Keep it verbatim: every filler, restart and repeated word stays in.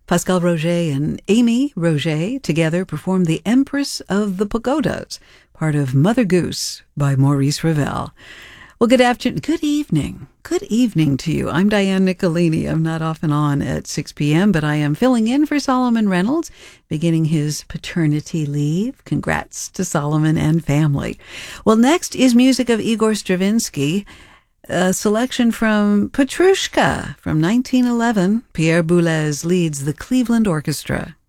Pascal Roget and Amy Roget together performed The Empress of the Pagodas, part of Mother Goose by Maurice Ravel. Well, good afternoon, good evening, good evening to you. I'm Diane Nicolini. I'm not often on at six p.m., but I am filling in for Solomon Reynolds, beginning his paternity leave. Congrats to Solomon and family. Well, next is music of Igor Stravinsky, a selection from Petrushka from nineteen eleven. Pierre Boulez leads the Cleveland Orchestra.